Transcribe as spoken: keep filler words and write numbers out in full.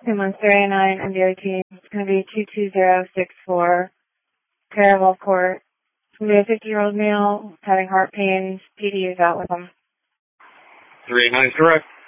Two months, three eighty-nine, M D O T. It's going to be two two zero six four, Caravel Court. It's going to be a fifty-year-old male having heart pains. P D is out with him. three eighty-nine is correct.